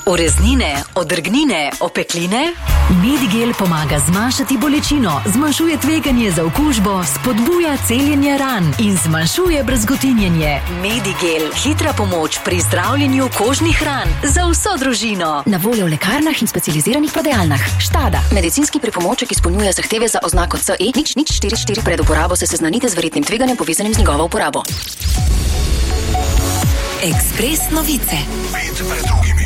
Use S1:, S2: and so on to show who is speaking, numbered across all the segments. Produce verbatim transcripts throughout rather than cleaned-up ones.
S1: Ureznine, odrgnine, opekline? Medigel pomaga zmanjšati bolečino, zmanjšuje tveganje za okužbo, spodbuja celjenje ran in zmanjšuje brazgotinjenje. Medigel, hitra pomoč pri zdravljenju kožnih ran za vso družino.
S2: Na voljo v lekarnah in specializiranih prodajalnah. Štada. Medicinski pripomoček izpolnjuje zahteve za oznako C E nič nič štiri štiri. Pred uporabo se seznanite z verjetnim tveganjem povezanim z njegovo uporabo.
S1: Ekspres novice.
S3: Pet pred drugimi.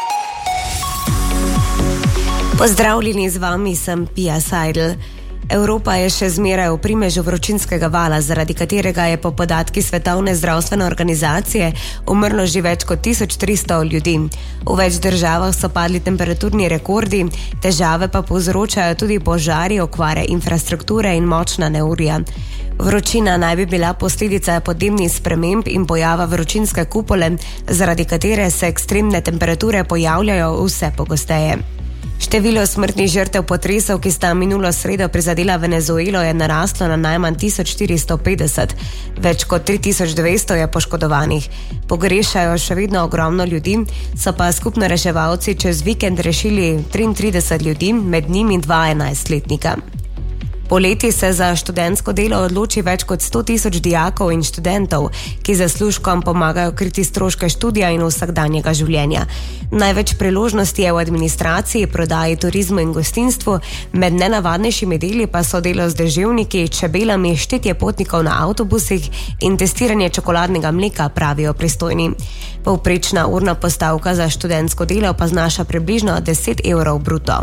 S4: Pozdravljeni, z vami sem Pia Seidel. Evropa je še zmeraj v primežu vročinskega vala, zaradi katerega je po podatki Svetovne zdravstvene organizacije umrlo že več kot tisoč tristo ljudi. V več državah so padli temperaturni rekordi, težave pa povzročajo tudi požari, okvare infrastrukture in močna neurja. Vročina naj bi bila posledica podnebnih sprememb in pojava vročinske kupole, zaradi katere se ekstremne temperature pojavljajo vse pogosteje. Število smrtnih žrtev potresov, ki sta minulo sredo prizadela Venezuelo, je naraslo na najmanj tisoč štiristo petdeset. Več kot tri tisoč dvesto je poškodovanih. Pogrešajo še vedno ogromno ljudi, so pa skupno reševalci čez vikend rešili triintrideset ljudi, med njimi dva enajstletnika. Poleti se za študentsko delo odloči več kot sto tisoč dijakov in študentov, ki zaslužkom pomagajo kriti stroške študija in vsakdanjega življenja. Največ priložnosti je v administraciji, prodaji, turizmu in gostinstvu, med nenavadnejšimi deli pa so delo z deževniki, čebelami, štetje potnikov na avtobusih in testiranje čokoladnega mleka, pravijo pristojni. Povprečna urna postavka za študentsko delo pa znaša približno deset evrov bruto.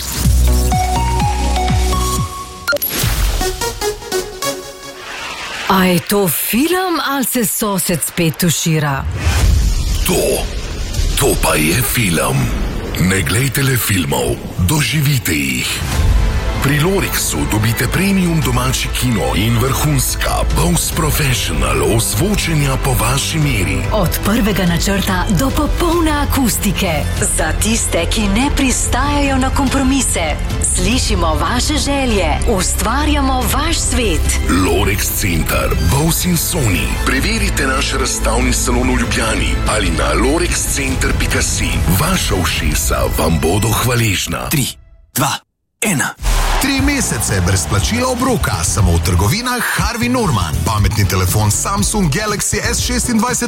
S1: A je to film ali se sosed spet tušira?
S3: To, to pa je film. Ne glejte le filmov, doživite jih. Pri Lorixu dobite premium domači kino in vrhunska Bose Professional ozvočenja po vaši meri.
S1: Od prvega načrta do popolne akustike. Za tiste, ki ne pristajajo na kompromise. Slišimo vaše želje, ustvarjamo vaš svet.
S3: Lorix Center, Bose in Sony. Preverite naš razstavni salon v Ljubljani ali na lorix center pika si. Vaša ušesa vam bodo hvaležna.
S5: Tri, dva, ena.
S6: Tri mesece brez plačila obroka, samo v trgovinah Harvey Norman. Pametni telefon Samsung Galaxy S šestindvajset